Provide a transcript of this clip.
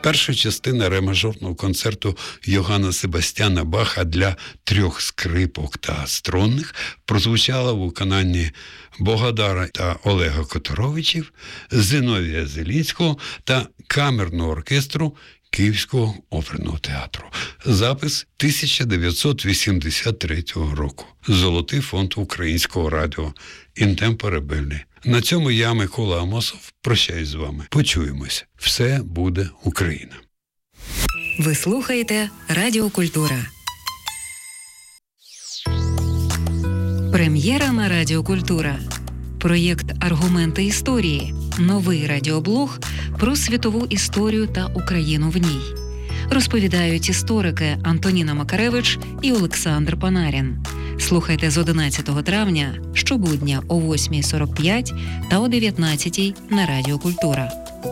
Перша частина ре-мажорного концерту Йоганна Себастьяна Баха для 3 скрипок та струнних прозвучала у виконанні Богодара та Олега Которовичів, Зиновія Зелінського та камерного оркестру Київського оперного театру. Запис 1983 року. Золотий фонд Українського радіо «Інтемпорабельний». На цьому я, Микола Амосов, прощаюсь з вами. Почуємося. Все буде Україна. Ви слухаєте Радіо Культура. Прем'єра на Радіо Культура. Проєкт «Аргументи історії». Новий радіоблог про світову історію та Україну в ній. Розповідають історики Антоніна Макаревич і Олександр Панарін. Слухайте з 11 травня щобудня о 8:45 та о 19:00 на Радіо Культура.